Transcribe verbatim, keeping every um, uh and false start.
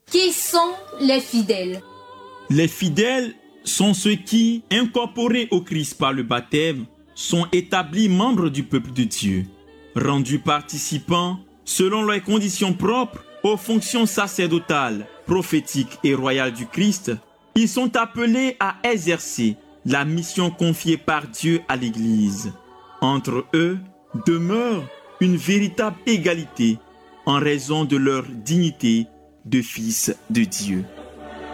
Qui sont les fidèles? Les fidèles sont ceux qui, incorporés au Christ par le baptême, sont établis membres du peuple de Dieu, rendus participants, selon leurs conditions propres, aux fonctions sacerdotales, prophétiques et royales du Christ. Ils sont appelés à exercer la mission confiée par Dieu à l'Église. Entre eux demeure une véritable égalité en raison de leur dignité de fils de Dieu.